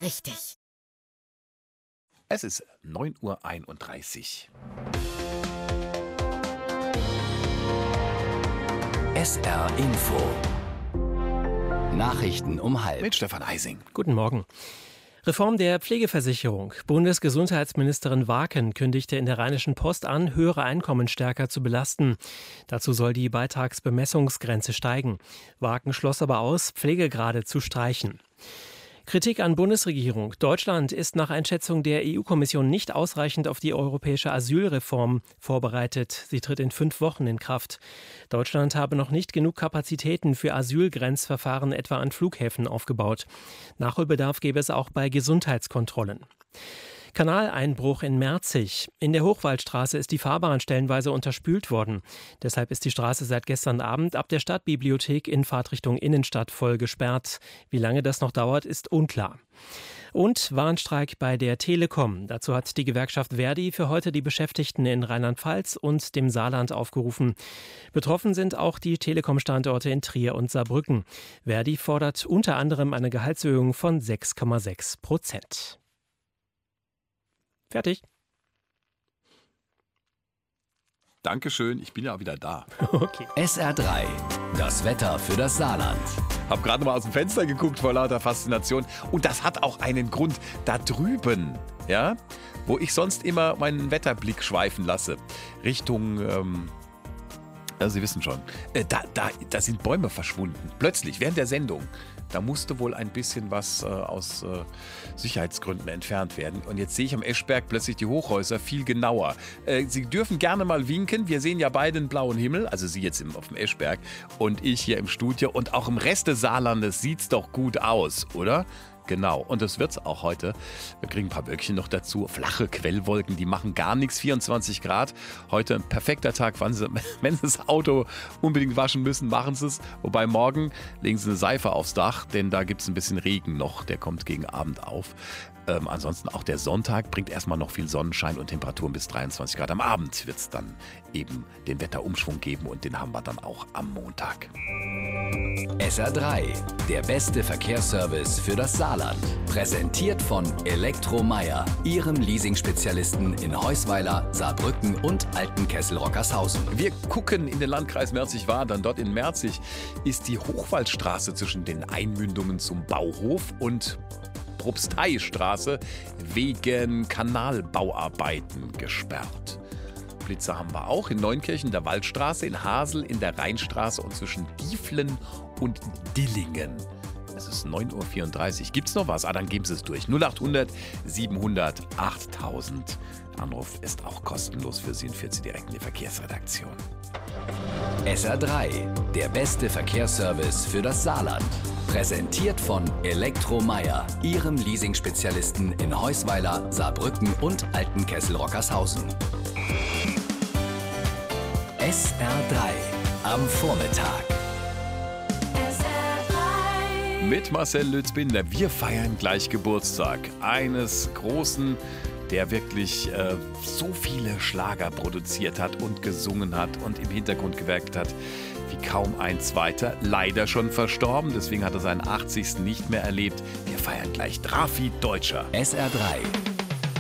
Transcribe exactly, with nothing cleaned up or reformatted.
Richtig. Es ist neun Uhr einunddreißig. S R Info. Nachrichten um halb. Mit Stefan Eising. Guten Morgen. Reform der Pflegeversicherung. Bundesgesundheitsministerin Waken kündigte in der Rheinischen Post an, höhere Einkommen stärker zu belasten. Dazu soll die Beitragsbemessungsgrenze steigen. Waken schloss aber aus, Pflegegrade zu streichen. Kritik an Bundesregierung. Deutschland ist nach Einschätzung der E U-Kommission nicht ausreichend auf die europäische Asylreform vorbereitet. Sie tritt in fünf Wochen in Kraft. Deutschland habe noch nicht genug Kapazitäten für Asylgrenzverfahren etwa an Flughäfen aufgebaut. Nachholbedarf gäbe es auch bei Gesundheitskontrollen. Kanaleinbruch in Merzig. In der Hochwaldstraße ist die Fahrbahn stellenweise unterspült worden. Deshalb ist die Straße seit gestern Abend ab der Stadtbibliothek in Fahrtrichtung Innenstadt voll gesperrt. Wie lange das noch dauert, ist unklar. Und Warnstreik bei der Telekom. Dazu hat die Gewerkschaft Verdi für heute die Beschäftigten in Rheinland-Pfalz und dem Saarland aufgerufen. Betroffen sind auch die Telekom-Standorte in Trier und Saarbrücken. Verdi fordert unter anderem eine Gehaltserhöhung von sechs Komma sechs Prozent. Fertig. Dankeschön, ich bin ja wieder da. Okay. S R drei. Das Wetter für das Saarland. Hab gerade mal aus dem Fenster geguckt vor lauter Faszination. Und das hat auch einen Grund. Da drüben, ja, wo ich sonst immer meinen Wetterblick schweifen lasse, Richtung, ähm, also Sie wissen schon, äh, da, da, da sind Bäume verschwunden. Plötzlich, während der Sendung. Da musste wohl ein bisschen was äh, aus äh, Sicherheitsgründen entfernt werden. Und jetzt sehe ich am Eschberg plötzlich die Hochhäuser viel genauer. Äh, Sie dürfen gerne mal winken. Wir sehen ja beide einen blauen Himmel. Also Sie jetzt im, auf dem Eschberg und ich hier im Studio. Und auch im Rest des Saarlandes sieht es doch gut aus, oder? Genau, und das wird's auch heute. Wir kriegen ein paar Wölkchen noch dazu. Flache Quellwolken, die machen gar nichts. vierundzwanzig Grad. Heute ein perfekter Tag. Wenn Sie, wenn Sie das Auto unbedingt waschen müssen, machen Sie es. Wobei morgen legen Sie eine Seife aufs Dach, denn da gibt es ein bisschen Regen noch. Der kommt gegen Abend auf. Ähm, ansonsten auch der Sonntag bringt erstmal noch viel Sonnenschein und Temperaturen bis dreiundzwanzig Grad. Am Abend wird es dann eben den Wetterumschwung geben und den haben wir dann auch am Montag. S R drei. Der beste Verkehrsservice für das Saarland. Präsentiert von Elektromeier, Ihrem Leasing-Spezialisten in Heusweiler, Saarbrücken und Altenkessel-Rockershausen. Wir gucken in den Landkreis Merzig-Wadern. Dort in Merzig ist die Hochwaldstraße zwischen den Einmündungen zum Bauhof und Propsteistraße wegen Kanalbauarbeiten gesperrt. Blitzer haben wir auch in Neunkirchen, der Waldstraße, in Hasel, in der Rheinstraße und zwischen Dieflen und Dillingen. Es ist neun Uhr vierunddreißig. Gibt's noch was? Ah, dann geben Sie es durch. null achthundert siebenhundert achttausend. Anruf ist auch kostenlos für Sie und führt Sie direkt in die Verkehrsredaktion. S R drei. Der beste Verkehrsservice für das Saarland. Präsentiert von Elektromeier, Ihrem Leasing-Spezialisten in Heusweiler, Saarbrücken und Altenkessel-Rockershausen. S R drei. Am Vormittag. Mit Marcel Lützbinder. Wir feiern gleich Geburtstag eines großen, der wirklich äh, so viele Schlager produziert hat und gesungen hat und im Hintergrund gewerkt hat wie kaum ein zweiter. Leider schon verstorben, deswegen hat er seinen achtzigsten nicht mehr erlebt. Wir feiern gleich Drafi Deutscher. S R drei.